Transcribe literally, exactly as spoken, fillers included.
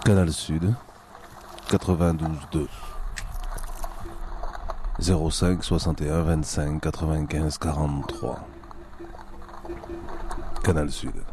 Canal Sud, quatre-vingt-douze deux. zéro cinq soixante et un vingt-cinq quatre-vingt-quinze quarante-trois. Canal Sud.